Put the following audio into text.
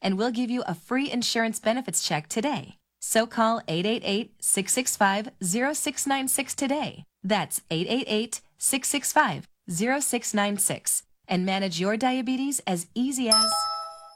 and we'll give you a free insurance benefits check today. So call 888-665-0696 today. That's 888-665-0696 and manage your diabetes as easy as